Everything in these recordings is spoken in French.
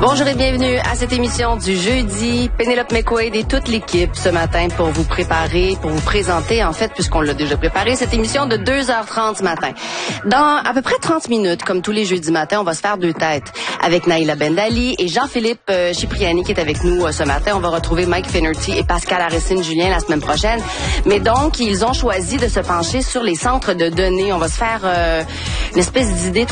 Bonjour et bienvenue à cette émission du jeudi. Pénélope McQuaid et toute l'équipe ce matin pour vous préparer, pour vous présenter, en fait, puisqu'on l'a déjà préparé, cette émission de 2h30 ce matin. Dans à peu près 30 minutes, comme tous les jeudis matins, on va se faire deux têtes avec Naïla Bendali et Jean-Philippe Cipriani qui est avec nous ce matin. On va retrouver Mike Finnerty et Pascal Aristide-Julien la semaine prochaine. Mais donc, ils ont choisi de se pencher sur les centres de données. On va se faire une espèce d'idée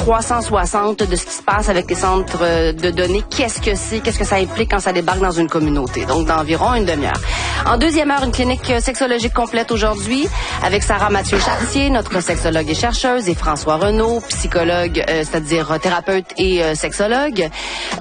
360 de ce qui se passe avec les centres de données. Qu'est-ce que c'est? Qu'est-ce que ça implique quand ça débarque dans une communauté? Donc, d'environ une demi-heure. En deuxième heure, une clinique sexologique complète aujourd'hui avec Sarah Mathieu-Chartier, notre sexologue et chercheuse, et François Renaud, psychologue, c'est-à-dire thérapeute et sexologue.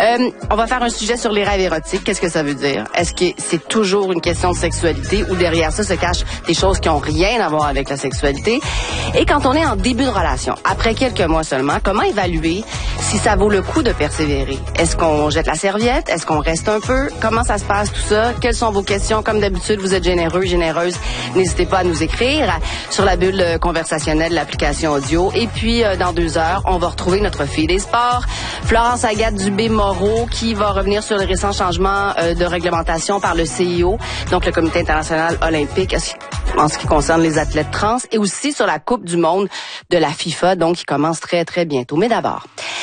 On va faire un sujet sur les rêves érotiques. Qu'est-ce que ça veut dire? Est-ce que c'est toujours une question de sexualité ou derrière ça se cachent des choses qui ont rien à voir avec la sexualité? Et quand on est en début de relation, après quelques mois seulement, comment évaluer si ça vaut le coup de persévérer? Est-ce qu'on jette la serviette? Est-ce qu'on reste un peu? Comment ça se passe tout ça? Quelles sont vos questions? Comme d'habitude, vous êtes généreux, généreuse. N'hésitez pas à nous écrire sur la bulle conversationnelle de l'application audio. Et puis, dans 2 heures, on va retrouver notre fille des sports, Florence Agathe Dubé-Moreau, qui va revenir sur les récents changements de réglementation par le CIO, donc le Comité international olympique, en ce qui concerne les athlètes trans, et aussi sur la Coupe du monde de la FIFA, donc qui commence très, très bientôt. Mais d'abord,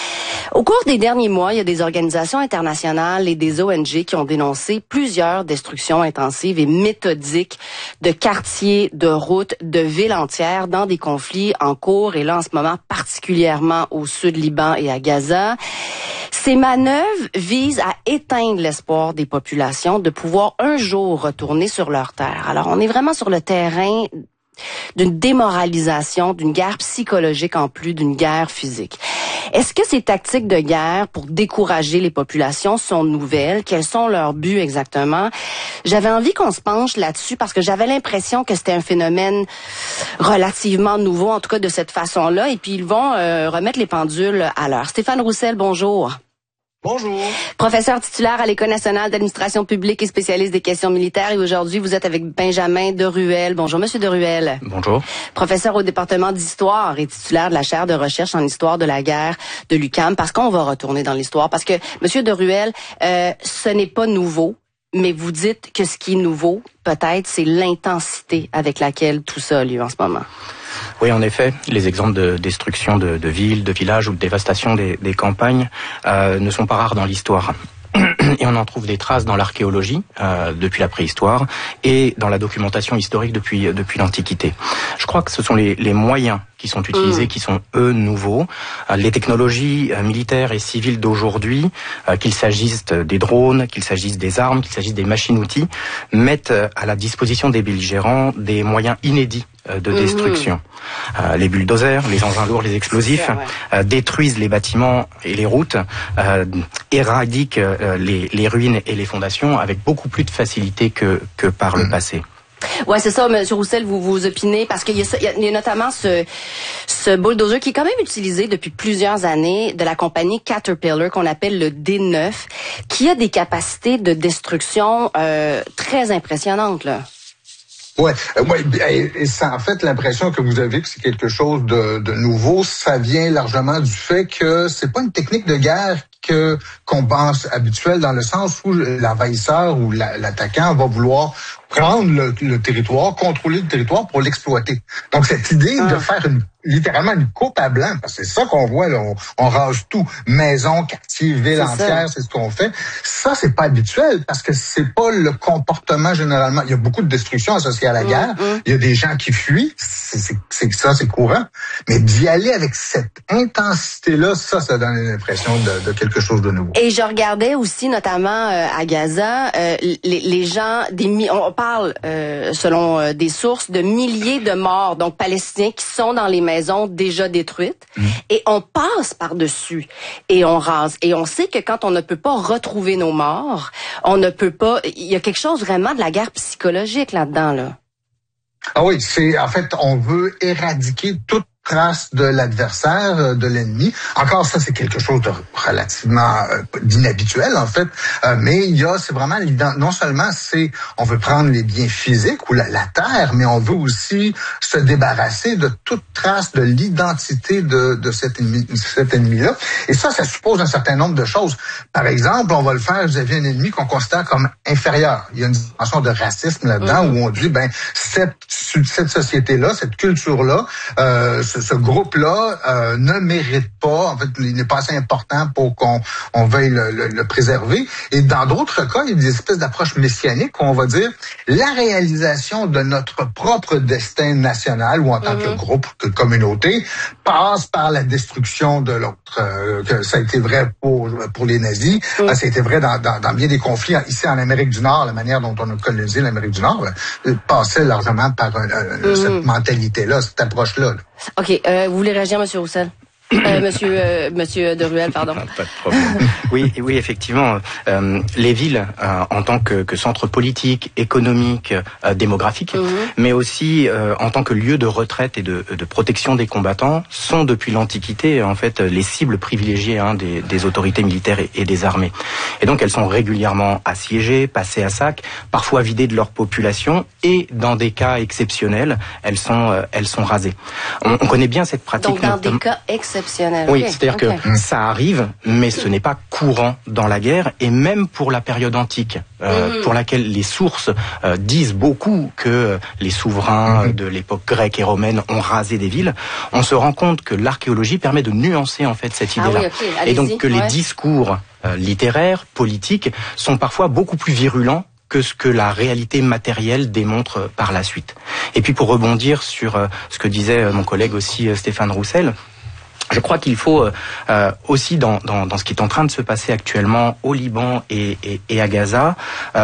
au cours des derniers mois, il y a des organisations internationales et des ONG qui ont dénoncé plusieurs destructions intensives et méthodiques de quartiers, de routes, de villes entières dans des conflits en cours et là en ce moment particulièrement au sud Liban et à Gaza. Ces manœuvres visent à éteindre l'espoir des populations de pouvoir un jour retourner sur leur terre. Alors on est vraiment sur le terrain d'une démoralisation, d'une guerre psychologique en plus d'une guerre physique. Est-ce que ces tactiques de guerre pour décourager les populations sont nouvelles? Quels sont leurs buts exactement? J'avais envie qu'on se penche là-dessus parce que j'avais l'impression que c'était un phénomène relativement nouveau, en tout cas de cette façon-là, et puis ils vont remettre les pendules à l'heure. Stéphane Roussel, bonjour. Bonjour. Professeur titulaire à l'École nationale d'administration publique et spécialiste des questions militaires. Et aujourd'hui, vous êtes avec Benjamin Deruel. Bonjour, Monsieur Deruel. Bonjour. Professeur au département d'histoire et titulaire de la chaire de recherche en histoire de la guerre de l'UQAM. Parce qu'on va retourner dans l'histoire. Parce que, Monsieur Deruel, ce n'est pas nouveau. Mais vous dites que ce qui est nouveau, peut-être, c'est l'intensité avec laquelle tout ça a lieu en ce moment. Oui, en effet, les exemples de destruction de villes, de villages ou de dévastation des campagnes ne sont pas rares dans l'histoire. Et on en trouve des traces dans l'archéologie depuis la préhistoire et dans la documentation historique depuis l'Antiquité. Je crois que ce sont les moyens qui sont utilisés, qui sont eux nouveaux. Les technologies militaires et civiles d'aujourd'hui, qu'il s'agisse des drones, qu'il s'agisse des armes, qu'il s'agisse des machines-outils, mettent à la disposition des belligérants des moyens inédits de destruction. Les bulldozers, les engins lourds, les explosifs détruisent les bâtiments et les routes, éradiquent les ruines et les fondations avec beaucoup plus de facilité que par le passé. Ouais, c'est ça, M. Roussel, vous opinez, parce qu'il y a notamment ce bulldozer qui est quand même utilisé depuis plusieurs années de la compagnie Caterpillar, qu'on appelle le D9, qui a des capacités de destruction très impressionnantes, là. Ouais, et ça, en fait, l'impression que vous avez que c'est quelque chose de nouveau, ça vient largement du fait que c'est pas une technique de guerre qu'on pense habituelle, dans le sens où l'envahisseur ou l'attaquant va vouloir prendre le territoire, contrôler le territoire pour l'exploiter. Donc cette idée de faire littéralement une coupe à blanc, parce que c'est ça qu'on voit, là, on rase tout, maison, quartier, ville entière, c'est ce qu'on fait. Ça, c'est pas habituel, parce que c'est pas le comportement généralement. Il y a beaucoup de destruction associée à la guerre. Il y a des gens qui fuient, c'est courant. Mais d'y aller avec cette intensité-là, ça donne l'impression de quelque chose de nouveau. Et je regardais aussi, notamment à Gaza, les gens, on parle, selon des sources, de milliers de morts, donc palestiniens, qui sont dans les maisons déjà détruites, et on passe par-dessus, et on rase. Et on sait que quand on ne peut pas retrouver nos morts, on ne peut pas... Il y a quelque chose vraiment de la guerre psychologique là-dedans, là. Ah oui, en fait, on veut éradiquer toute trace de l'adversaire, de l'ennemi. Encore ça, c'est quelque chose de relativement d'inhabituel en fait, mais c'est vraiment non seulement on veut prendre les biens physiques ou la terre, mais on veut aussi se débarrasser de toute trace de l'identité de cet ennemi-là. Et ça suppose un certain nombre de choses. Par exemple, on va le faire vis-à-vis d'un ennemi qu'on considère comme inférieur. Il y a une dimension de racisme là-dedans où on dit, cette société-là, cette culture-là, ce groupe-là ne mérite pas, en fait, il n'est pas assez important pour qu'on veuille le préserver. Et dans d'autres cas, il y a des espèces d'approches messianiques où on va dire la réalisation de notre propre destin national ou en tant que groupe, que communauté, passe par la destruction de l'autre. Que ça a été vrai pour les nazis, ça a été vrai dans bien des conflits ici en Amérique du Nord, la manière dont on a colonisé l'Amérique du Nord passait largement par cette mentalité-là, cette approche-là. OK. Vous voulez réagir, M. Roussel? Monsieur Deruel, pardon. Pas de problème. Oui, effectivement. Les villes, en tant que centre politique, économique, démographique, mais aussi en tant que lieu de retraite et de protection des combattants, sont depuis l'Antiquité, en fait, les cibles privilégiées des autorités militaires et des armées. Et donc, elles sont régulièrement assiégées, passées à sac, parfois vidées de leur population, et dans des cas exceptionnels, elles sont rasées. On connaît bien cette pratique. Donc, dans des cas exceptionnels. Oui, c'est-à-dire que ça arrive, mais ce n'est pas courant dans la guerre, et même pour la période antique, pour laquelle les sources disent beaucoup que les souverains de l'époque grecque et romaine ont rasé des villes, on se rend compte que l'archéologie permet de nuancer en fait cette idée-là. Et donc que les discours littéraires, politiques, sont parfois beaucoup plus virulents que ce que la réalité matérielle démontre par la suite. Et puis pour rebondir sur ce que disait mon collègue aussi Stéphane Roussel, je crois qu'il faut aussi dans ce qui est en train de se passer actuellement au Liban et à Gaza,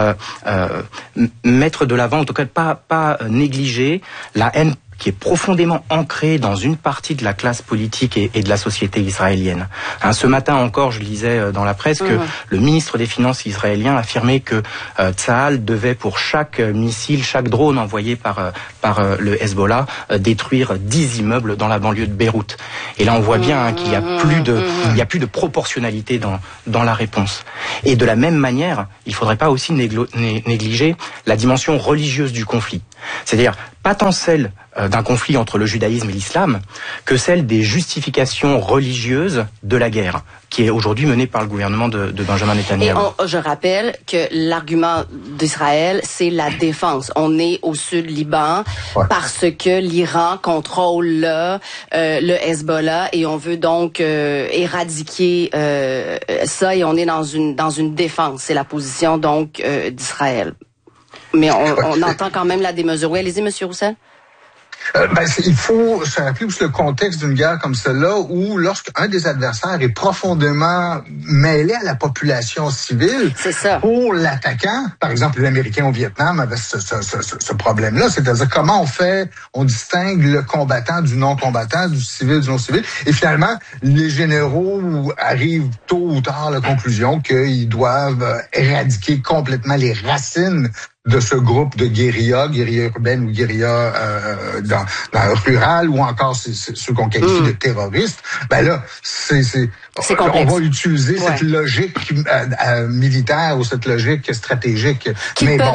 mettre de l'avant, en tout cas pas négliger la haine qui est profondément ancrée dans une partie de la classe politique et de la société israélienne. Ce matin encore, je lisais dans la presse que le ministre des Finances israélien affirmait que Tsahal devait, pour chaque missile, chaque drone envoyé par le Hezbollah, détruire 10 immeubles dans la banlieue de Beyrouth. Et là, on voit bien qu'il y a plus de proportionnalité dans la réponse. Et de la même manière, il faudrait pas aussi négliger la dimension religieuse du conflit. C'est-à-dire pas tant celle d'un conflit entre le judaïsme et l'islam que celle des justifications religieuses de la guerre qui est aujourd'hui menée par le gouvernement de Benjamin Netanyahu. Et je rappelle que l'argument d'Israël, c'est la défense. On est au sud Liban parce que l'Iran contrôle le Hezbollah et on veut donc éradiquer ça et on est dans une défense. C'est la position donc d'Israël. Mais on entend quand même la démesure. Oui, allez-y, M. Roussel. Il faut se rappeler aussi le contexte d'une guerre comme celle-là où lorsqu'un des adversaires est profondément mêlé à la population civile, pour l'attaquant, par exemple les Américains au Vietnam avaient ce problème-là, c'est-à-dire comment on distingue le combattant du non-combattant, du civil du non-civil, et finalement les généraux arrivent tôt ou tard à la conclusion qu'ils doivent éradiquer complètement les racines de ce groupe de guérilla urbaine ou guérilla dans rural ou encore ceux qu'on qualifie de terroristes. Là, on va utiliser cette logique militaire ou cette logique stratégique. Ils peuvent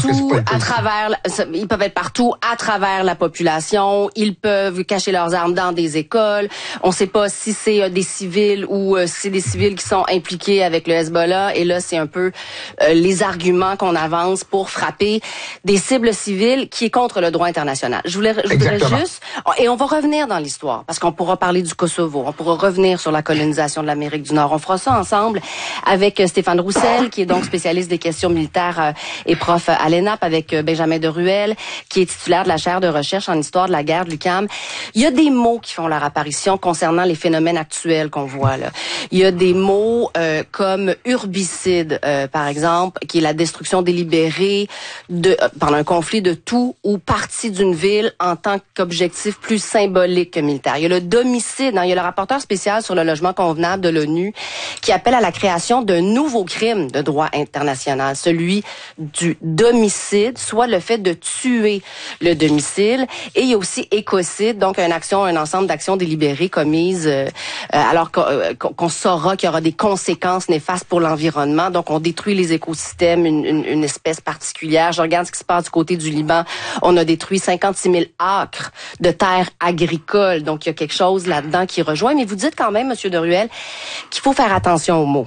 être partout à travers la population. Ils peuvent cacher leurs armes dans des écoles. On ne sait pas si c'est des civils ou si c'est des civils qui sont impliqués avec le Hezbollah. Et là, c'est un peu les arguments qu'on avance pour frapper des cibles civiles qui est contre le droit international. Je voudrais juste, et on va revenir dans l'histoire, parce qu'on pourra parler du Kosovo, on pourra revenir sur la colonisation de l'Amérique du Nord. On fera ça ensemble avec Stéphane Roussel, qui est donc spécialiste des questions militaires et prof à l'ENAP, avec Benjamin Deruel, qui est titulaire de la chaire de recherche en histoire de la guerre de l'UQAM. Il y a des mots qui font leur apparition concernant les phénomènes actuels qu'on voit là. Il y a des mots comme urbicide, par exemple, qui est la destruction délibérée s'approprier pendant un conflit de tout ou partie d'une ville en tant qu'objectif plus symbolique que militaire. Il y a le domicile, il y a le rapporteur spécial sur le logement convenable de l'ONU qui appelle à la création d'un nouveau crime de droit international, celui du domicide, soit le fait de tuer le domicile. Et il y a aussi écocide, donc un ensemble d'actions délibérées commises alors qu'on saura qu'il y aura des conséquences néfastes pour l'environnement. Donc on détruit les écosystèmes, une espèce particulière. Je regarde ce qui se passe du côté du Liban. On a détruit 56 000 acres de terres agricoles. Donc il y a quelque chose là-dedans qui rejoint. Mais vous dites quand même, Monsieur Deruel, qu'il faut faire attention aux mots.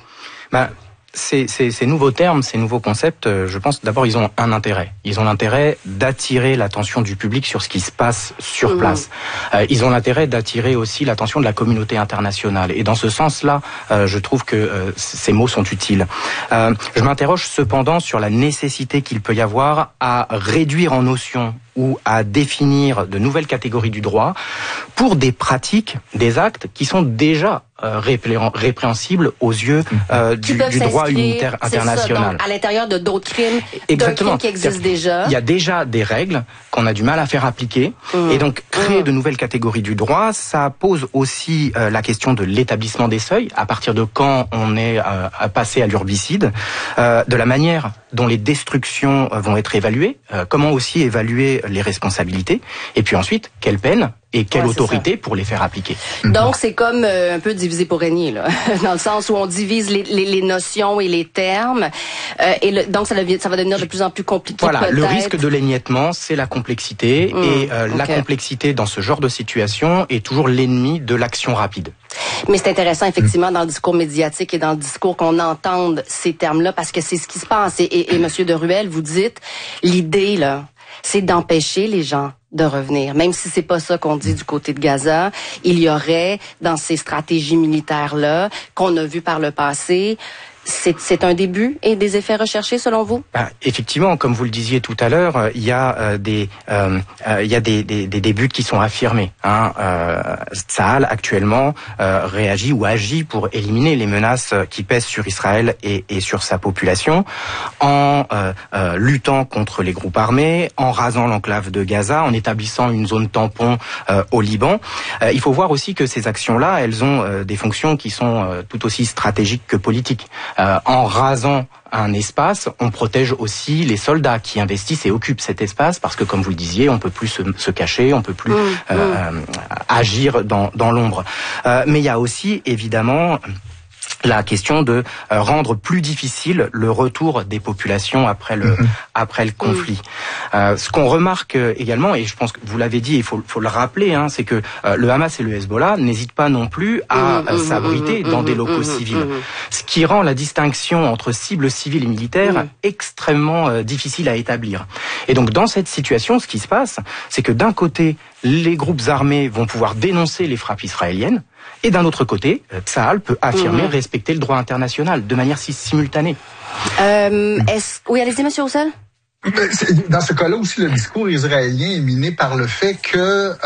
Ces nouveaux termes, ces nouveaux concepts, je pense d'abord ils ont un intérêt. Ils ont l'intérêt d'attirer l'attention du public sur ce qui se passe sur place. Ils ont l'intérêt d'attirer aussi l'attention de la communauté internationale. Et dans ce sens-là, je trouve que ces mots sont utiles. Je m'interroge cependant sur la nécessité qu'il peut y avoir à réduire en notions ou à définir de nouvelles catégories du droit pour des pratiques, des actes qui sont déjà répréhensibles aux yeux du droit humanitaire international. Ça, donc, à l'intérieur de d'autres crimes, d'un crime qui existe déjà. Il y a déjà des règles qu'on a du mal à faire appliquer. Et donc, créer de nouvelles catégories du droit, ça pose aussi la question de l'établissement des seuils, à partir de quand on est passé à l'urbicide, de la manière dont les destructions vont être évaluées, comment aussi évaluer les responsabilités, et puis ensuite, quelle peine et quelle autorité pour les faire appliquer. Donc, c'est comme un peu divisé pour régner, là, dans le sens où on divise les notions et les termes, donc ça va devenir de plus en plus compliqué. Voilà, peut-être. Le risque de l'émiettement, c'est la complexité, et la complexité dans ce genre de situation est toujours l'ennemi de l'action rapide. Mais c'est intéressant, effectivement, dans le discours médiatique et dans le discours qu'on entende ces termes-là, parce que c'est ce qui se passe. Et Monsieur Deruel, vous dites, l'idée, là, c'est d'empêcher les gens de revenir. Même si c'est pas ça qu'on dit du côté de Gaza, il y aurait, dans ces stratégies militaires-là, qu'on a vu par le passé, c'est un début et des effets recherchés selon vous? Effectivement, comme vous le disiez tout à l'heure, il y a des buts qui sont affirmés. Tsahal actuellement réagit ou agit pour éliminer les menaces qui pèsent sur Israël et sur sa population, en luttant contre les groupes armés, en rasant l'enclave de Gaza, en établissant une zone tampon au Liban. Il faut voir aussi que ces actions-là, elles ont des fonctions qui sont tout aussi stratégiques que politiques. En rasant un espace, on protège aussi les soldats qui investissent et occupent cet espace parce que, comme vous le disiez, on peut plus se cacher, on peut plus agir dans l'ombre. Mais il y a aussi, évidemment, la question de rendre plus difficile le retour des populations après le conflit. Ce qu'on remarque également, et je pense que vous l'avez dit, il faut le rappeler, c'est que le Hamas et le Hezbollah n'hésitent pas non plus à s'abriter dans des locaux civils. Ce qui rend la distinction entre cibles civiles et militaires extrêmement difficile à établir. Et donc dans cette situation, ce qui se passe, c'est que d'un côté, les groupes armés vont pouvoir dénoncer les frappes israéliennes, et d'un autre côté, Tsahal peut affirmer respecter le droit international de manière simultanée. Oui, allez-y, Monsieur Roussel. Dans ce cas-là aussi, le discours israélien est miné par le fait que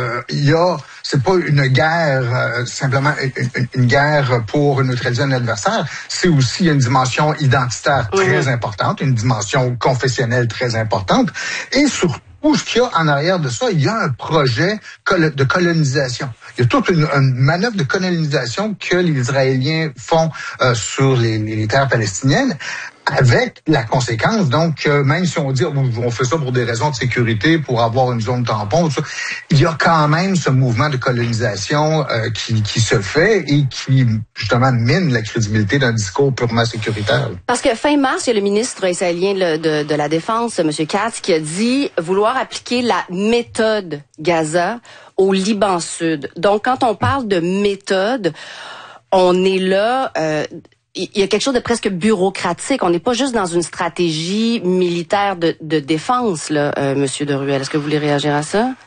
c'est pas une guerre simplement une guerre pour neutraliser un adversaire, c'est aussi une dimension identitaire très importante, une dimension confessionnelle très importante, et surtout ce qu'il y a en arrière de ça, il y a un projet de colonisation. Il y a toute une manœuvre de colonisation que les Israéliens font sur les terres palestiniennes, avec la conséquence, donc, même si on dit on fait ça pour des raisons de sécurité, pour avoir une zone tampon, ça, il y a quand même ce mouvement de colonisation qui se fait et qui, justement, mine la crédibilité d'un discours purement sécuritaire. Parce que fin mars, il y a le ministre israélien de la Défense, M. Katz, qui a dit vouloir appliquer la méthode Gaza au Liban Sud. Donc, quand on parle de méthode, on est là... il y a quelque chose de presque bureaucratique. On n'est pas juste dans une stratégie militaire de défense, là, Monsieur Deruel. Est-ce que vous voulez réagir à ça?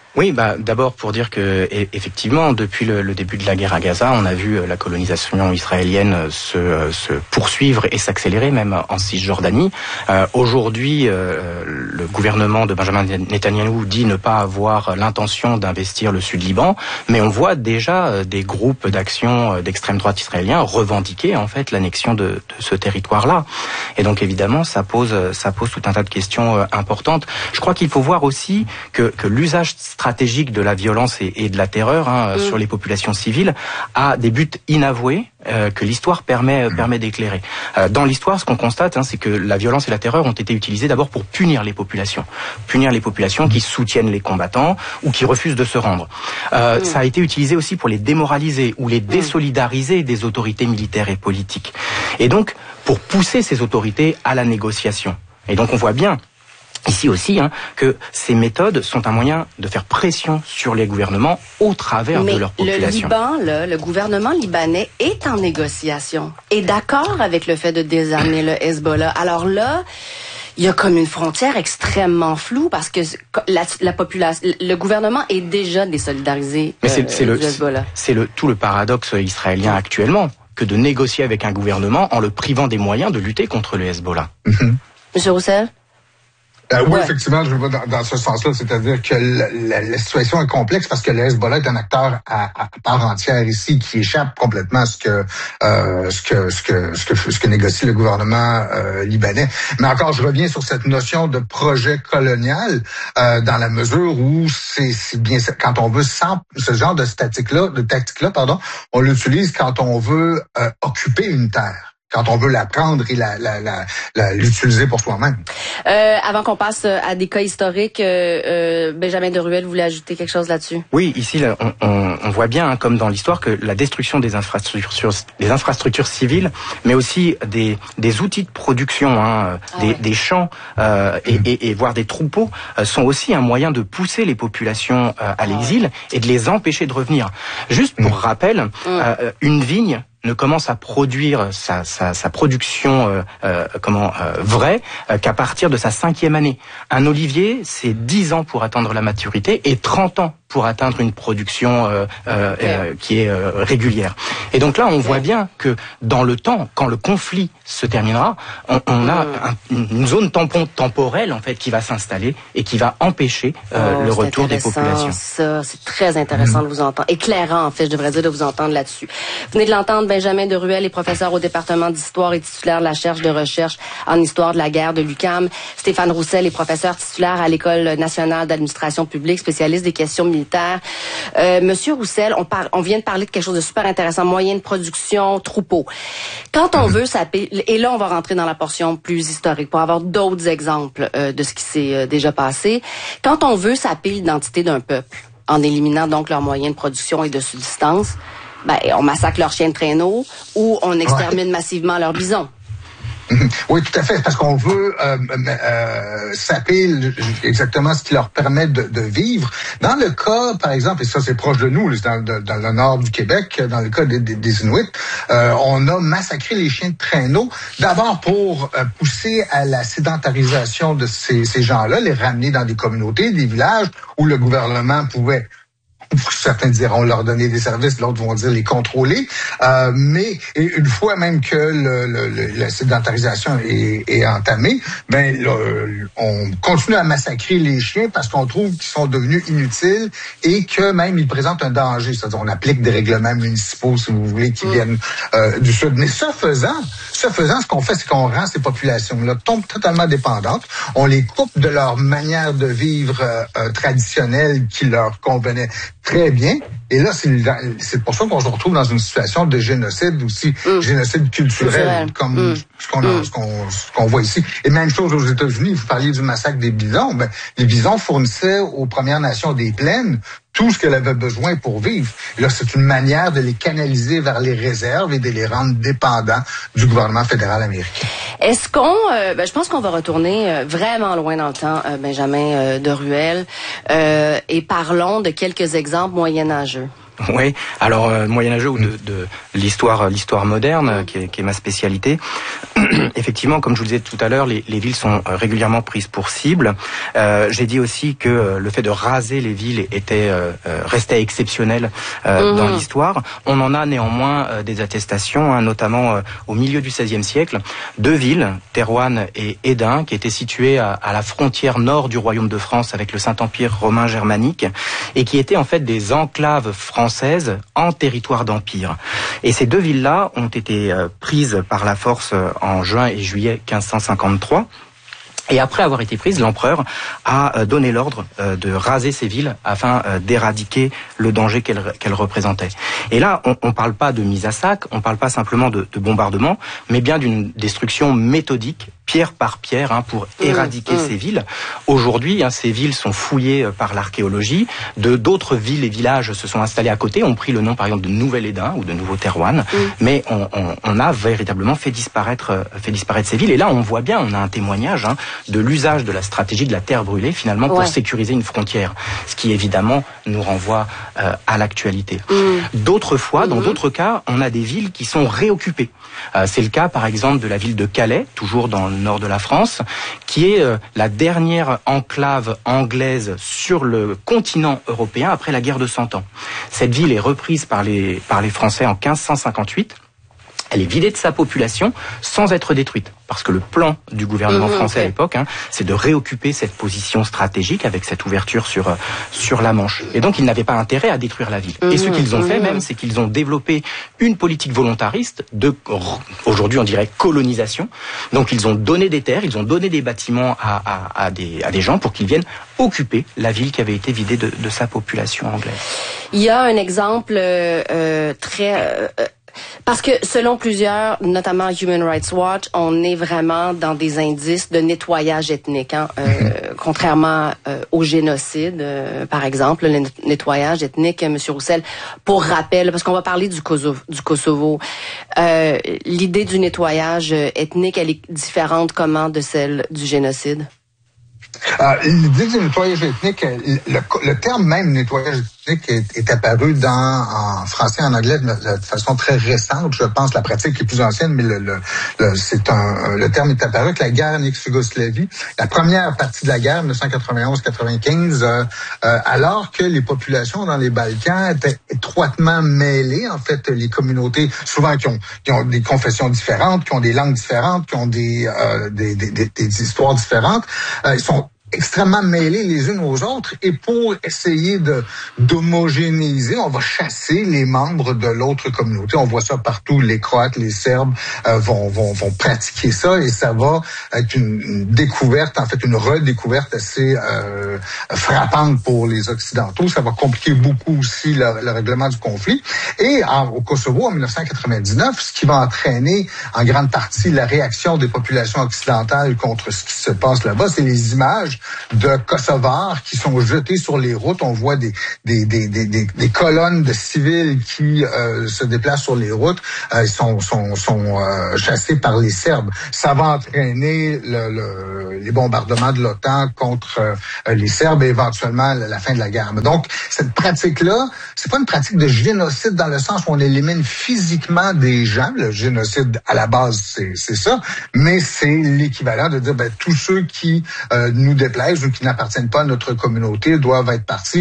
Oui, d'abord pour dire que effectivement, depuis le début de la guerre à Gaza, on a vu la colonisation israélienne se poursuivre et s'accélérer, même en Cisjordanie. Aujourd'hui, le gouvernement de Benjamin Netanyahou dit ne pas avoir l'intention d'investir le Sud-Liban, mais on voit déjà des groupes d'action d'extrême droite israélien revendiquer en fait l'annexion de ce territoire-là. Et donc évidemment, ça pose tout un tas de questions importantes. Je crois qu'il faut voir aussi que l'usage stratégique de la violence et de la terreur sur les populations civiles a des buts inavoués que l'histoire permet d'éclairer. Dans l'histoire, ce qu'on constate, c'est que la violence et la terreur ont été utilisées d'abord pour punir les populations qui soutiennent les combattants ou qui refusent de se rendre. Ça a été utilisé aussi pour les démoraliser ou les désolidariser des autorités militaires et politiques. Et donc, pour pousser ces autorités à la négociation. Et donc, on voit bien ici aussi que ces méthodes sont un moyen de faire pression sur les gouvernements au travers de leur population. Le gouvernement libanais est en négociation, est d'accord avec le fait de désarmer le Hezbollah. Alors là, il y a comme une frontière extrêmement floue parce que la population, le gouvernement est déjà désolidarisé du Hezbollah. C'est tout le paradoxe israélien actuellement, que de négocier avec un gouvernement en le privant des moyens de lutter contre le Hezbollah. Monsieur Roussel? Oui, effectivement, je vais dans ce sens-là, c'est-à-dire que la situation est complexe parce que le Hezbollah est un acteur à part entière ici qui échappe complètement à ce que négocie le gouvernement libanais. Mais encore, je reviens sur cette notion de projet colonial dans la mesure où c'est bien quand on veut ce genre de tactique-là, on l'utilise quand on veut occuper une terre. Quand on veut la prendre et l'utiliser pour soi-même. Avant qu'on passe à des cas historiques, Benjamin Deruel voulait ajouter quelque chose là-dessus. Oui, ici, là, on voit bien, comme dans l'histoire, que la destruction des infrastructures civiles, mais aussi des outils de production, des champs et voire des troupeaux, sont aussi un moyen de pousser les populations à l'exil et de les empêcher de revenir. Juste pour rappel, une vigne ne commence à produire sa production vraie qu'à partir de sa 5e année. Un olivier, c'est 10 ans pour atteindre la maturité et 30 ans pour atteindre une production qui est régulière. Et donc là, on voit bien que dans le temps, quand le conflit se terminera, on a une zone tampon temporelle en fait qui va s'installer et qui va empêcher le retour des populations. Ça, c'est très intéressant de vous entendre. Éclairant, en fait, je devrais dire, de vous entendre là-dessus. Vous venez de l'entendre, Benjamin Deruel est professeur au département d'histoire et titulaire de la chaire de recherche en histoire de la guerre de l'UQAM. Stéphane Roussel est professeur titulaire à l'École nationale d'administration publique, spécialiste des questions militaires. Monsieur Roussel, on vient de parler de quelque chose de super intéressant, moyens de production, troupeaux. Quand on veut s'appeler, et là on va rentrer dans la portion plus historique pour avoir d'autres exemples de ce qui s'est déjà passé. Quand on veut saper l'identité d'un peuple, en éliminant donc leurs moyens de production et de subsistance, on massacre leurs chiens de traîneau ou on extermine massivement leurs bisons. Oui, tout à fait, parce qu'on veut saper exactement ce qui leur permet de vivre. Dans le cas, par exemple, et ça c'est proche de nous, dans le nord du Québec, dans le cas des Inuits, on a massacré les chiens de traîneau, d'abord pour pousser à la sédentarisation de ces gens-là, les ramener dans des communautés, des villages où le gouvernement pouvait... Certains diront leur donner des services, d'autres vont dire les contrôler. Mais une fois même que la sédentarisation est entamée, on continue à massacrer les chiens parce qu'on trouve qu'ils sont devenus inutiles et que même ils présentent un danger. C'est-à-dire on applique des règlements municipaux, si vous voulez, qui viennent du sud. Mais ce faisant, ce qu'on fait, c'est qu'on rend ces populations-là totalement dépendantes. On les coupe de leur manière de vivre traditionnelle qui leur convenait très bien. Et là, c'est pour ça qu'on se retrouve dans une situation de génocide aussi, génocide culturel, comme ce qu'on voit ici. Et même chose aux États-Unis, vous parliez du massacre des bisons. Les bisons fournissaient aux Premières Nations des plaines tout ce qu'elles avaient besoin pour vivre. Et là, c'est une manière de les canaliser vers les réserves et de les rendre dépendants du gouvernement fédéral américain. Est-ce qu'on... je pense qu'on va retourner vraiment loin dans le temps, Benjamin Deruel, et parlons de quelques exemples moyenâgeux. Oui, alors moyenâgeux ou de l'histoire moderne, qui est ma spécialité. Effectivement, comme je vous le disais tout à l'heure, les villes sont régulièrement prises pour cible. J'ai dit aussi que le fait de raser les villes restait exceptionnel dans l'histoire. On en a néanmoins des attestations, notamment au milieu du XVIe siècle, 2 villes, Thérouanne et Hesdin, qui étaient situées à la frontière nord du royaume de France avec le Saint-Empire romain germanique, et qui étaient en fait des enclaves françaises en territoire d'empire. Et ces 2 villes-là ont été prises par la force en juin et juillet 1553. Et après avoir été prise, l'empereur a donné l'ordre de raser ces villes afin d'éradiquer le danger qu'elles représentaient. Et là, on parle pas de mise à sac, on parle pas simplement de bombardement, mais bien d'une destruction méthodique, pierre par pierre, pour éradiquer ces villes. Aujourd'hui, ces villes sont fouillées par l'archéologie. D'autres villes et villages se sont installés à côté, ont pris le nom par exemple de Nouvel-Hesdin ou de Nouveau-Thérouanne, mais on a véritablement fait disparaître ces villes. Et là, on voit bien, on a un témoignage de l'usage de la stratégie de la terre brûlée finalement pour sécuriser une frontière, ce qui évidemment nous renvoie à l'actualité. D'autres fois, dans d'autres cas, on a des villes qui sont réoccupées. C'est le cas par exemple de la ville de Calais, toujours dans le nord de la France, qui est la dernière enclave anglaise sur le continent européen après la guerre de 100 ans. Cette ville est reprise par les Français en 1558. Elle est vidée de sa population sans être détruite. Parce que le plan du gouvernement français à l'époque, c'est de réoccuper cette position stratégique avec cette ouverture sur la Manche. Et donc, ils n'avaient pas intérêt à détruire la ville. Et ce qu'ils ont fait même, c'est qu'ils ont développé une politique volontariste aujourd'hui on dirait colonisation. Donc, ils ont donné des terres, ils ont donné des bâtiments à des gens pour qu'ils viennent occuper la ville qui avait été vidée de sa population anglaise. Il y a un exemple parce que selon plusieurs, notamment Human Rights Watch, on est vraiment dans des indices de nettoyage ethnique, contrairement au génocide, par exemple, le nettoyage ethnique, M. Roussel. Pour rappel, parce qu'on va parler du Kosovo, l'idée du nettoyage ethnique, elle est différente comment de celle du génocide? L'idée du nettoyage ethnique, le terme même nettoyage ethnique est apparu en français et en anglais de façon très récente. Je pense la pratique est plus ancienne, mais le terme est apparu avec la guerre en ex-Yougoslavie, la première partie de la guerre, 1991-95, alors que les populations dans les Balkans étaient étroitement mêlées. En fait, les communautés, souvent qui ont des confessions différentes, qui ont des langues différentes, qui ont des histoires différentes, ils sont extrêmement mêlés les unes aux autres, et pour essayer d'homogénéiser, on va chasser les membres de l'autre communauté. On voit ça partout. Les Croates, les Serbes vont pratiquer ça, et ça va être une découverte, en fait une redécouverte assez frappante pour les Occidentaux. Ça va compliquer beaucoup aussi le règlement du conflit. Et au Kosovo, en 1999, ce qui va entraîner en grande partie la réaction des populations occidentales contre ce qui se passe là-bas, c'est les images de Kosovars qui sont jetés sur les routes. On voit des colonnes de civils qui se déplacent sur les routes. Ils sont chassés par les Serbes. Ça va entraîner les bombardements de l'OTAN contre les Serbes et éventuellement la fin de la guerre. Mais donc, cette pratique-là, c'est pas une pratique de génocide dans le sens où on élimine physiquement des gens. Le génocide, à la base, c'est ça. Mais c'est l'équivalent de dire, tous ceux qui nous déplaisent ou qui n'appartiennent pas à notre communauté doivent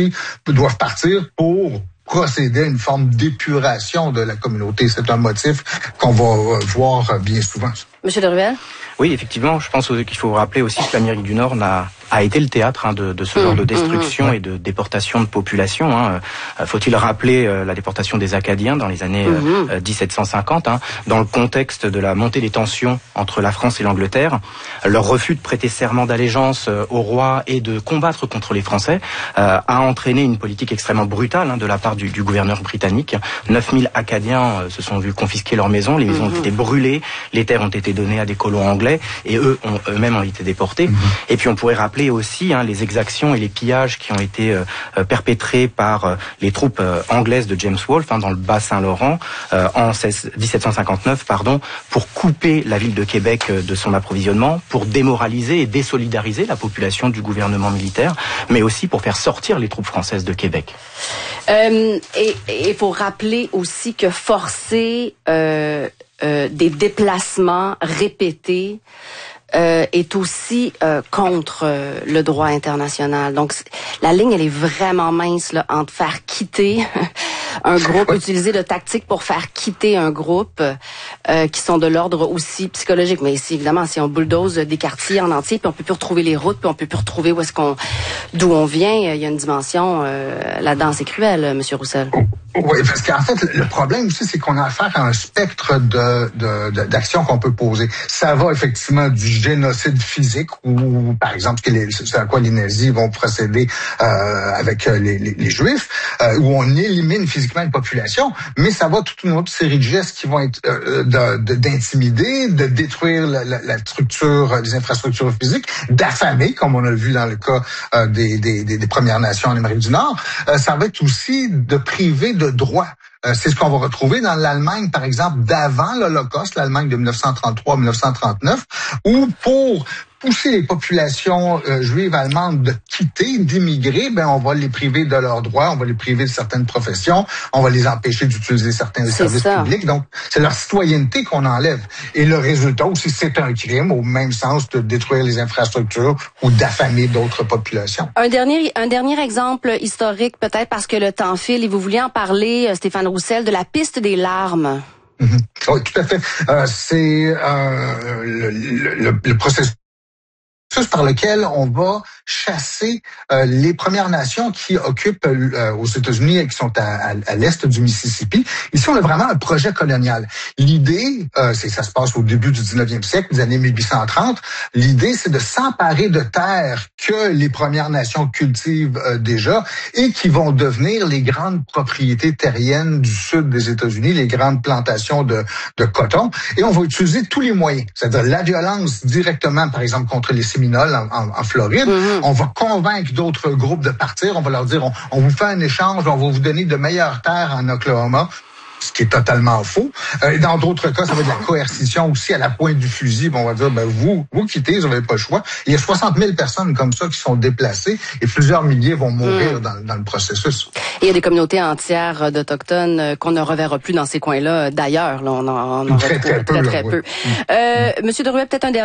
partir pour procéder à une forme d'épuration de la communauté. C'est un motif qu'on va voir bien souvent. Monsieur Deruel? Oui, effectivement, je pense qu'il faut rappeler aussi que l'Amérique du Nord a été le théâtre de ce genre de destruction et de déportation de population. Faut-il rappeler la déportation des Acadiens dans les années 1750, dans le contexte de la montée des tensions entre la France et l'Angleterre. Leur refus de prêter serment d'allégeance au roi et de combattre contre les Français a entraîné une politique extrêmement brutale de la part du gouverneur britannique. 9000 Acadiens se sont vus confisquer leurs maisons, les maisons ont été brûlées, les terres ont été données à des colons anglais. Anglais, et eux-mêmes ont été déportés. Et puis on pourrait rappeler aussi les exactions et les pillages qui ont été perpétrés par les troupes anglaises de James Wolfe dans le Bas-Saint-Laurent en 1759, pour couper la ville de Québec de son approvisionnement, pour démoraliser et désolidariser la population du gouvernement militaire, mais aussi pour faire sortir les troupes françaises de Québec. Et il faut rappeler aussi que forcer des déplacements répétés est aussi contre le droit international. Donc, la ligne, elle est vraiment mince là, entre faire quitter un groupe, utiliser de tactiques pour faire quitter un groupe qui sont de l'ordre aussi psychologique. Mais ici, évidemment, si on bulldoze des quartiers en entier, puis on peut plus retrouver les routes, puis on peut plus retrouver d'où on vient, il y a une dimension là-dedans, c'est cruel, Monsieur Roussel. Oui, parce qu'en fait, le problème aussi, c'est qu'on a affaire à un spectre d'actions qu'on peut poser. Ça va effectivement du génocide physique, ou par exemple, c'est à quoi les nazis vont procéder avec les Juifs, où on élimine physiquement une population, mais ça va toute une autre série de gestes qui vont être d'intimider, de détruire la structure, les infrastructures physiques, d'affamer, comme on a vu dans le cas des Premières Nations en Amérique du Nord. Ça va être aussi de priver de droits. C'est ce qu'on va retrouver dans l'Allemagne, par exemple, d'avant l'Holocauste, l'Allemagne de 1933-1939, où pour pousser les populations juives allemandes de quitter, d'immigrer, on va les priver de leurs droits, on va les priver de certaines professions, on va les empêcher d'utiliser certains services publics. Donc, c'est leur citoyenneté qu'on enlève. Et le résultat aussi, c'est un crime, au même sens de détruire les infrastructures ou d'affamer d'autres populations. Un dernier exemple historique, peut-être parce que le temps file, et vous vouliez en parler, Stéphane Roussel, de la piste des larmes. Oui, tout à fait. C'est le processus par lequel on va chasser les Premières Nations qui occupent aux États-Unis et qui sont à l'est du Mississippi. Ici, on a vraiment un projet colonial. L'idée, ça se passe au début du 19e siècle, des années 1830. L'idée, c'est de s'emparer de terres que les Premières Nations cultivent déjà et qui vont devenir les grandes propriétés terriennes du sud des États-Unis, les grandes plantations de coton. Et on va utiliser tous les moyens, c'est-à-dire la violence directement, par exemple, contre les Séminoles en Floride. On va convaincre d'autres groupes de partir. On va leur dire, on vous fait un échange, on va vous donner de meilleures terres en Oklahoma. Ce qui est totalement faux. Dans d'autres cas, ça va être de la coercition aussi à la pointe du fusil. On va dire, vous quittez, vous n'avez pas le choix. Il y a 60 000 personnes comme ça qui sont déplacées et plusieurs milliers vont mourir dans le processus. Et il y a des communautés entières d'Autochtones qu'on ne reverra plus dans ces coins-là. D'ailleurs, là, on en retrouve très peu. Monsieur Deruet, peut-être un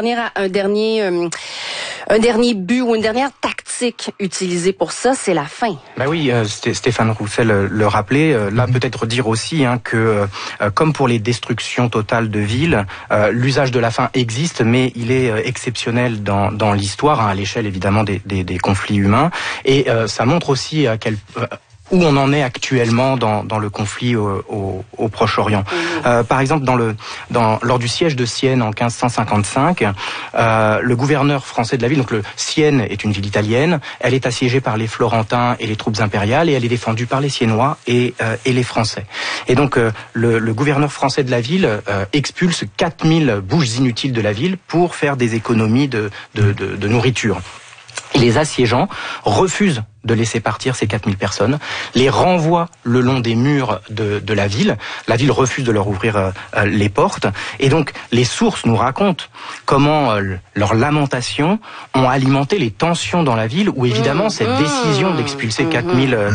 dernier but ou une dernière tactique utilisée pour ça, c'est la faim. Ben oui, Stéphane Roussel le rappelait. Là, peut-être dire aussi que, comme pour les destructions totales de villes, l'usage de la faim existe, mais il est exceptionnel dans l'histoire, à l'échelle évidemment des conflits humains. Et ça montre aussi où on en est actuellement dans le conflit au Proche-Orient. Par exemple, lors du siège de Sienne en 1555, le gouverneur français de la ville, donc Sienne est une ville italienne, elle est assiégée par les Florentins et les troupes impériales, et elle est défendue par les Siennois et les Français. Et donc, le gouverneur français de la ville expulse 4000 bouches inutiles de la ville pour faire des économies de nourriture. Et les assiégeants refusent de laisser partir ces 4000 personnes, les renvoient le long des murs de la ville. La ville refuse de leur ouvrir les portes. Et donc, les sources nous racontent comment leurs lamentations ont alimenté les tensions dans la ville, où évidemment, cette décision d'expulser 4000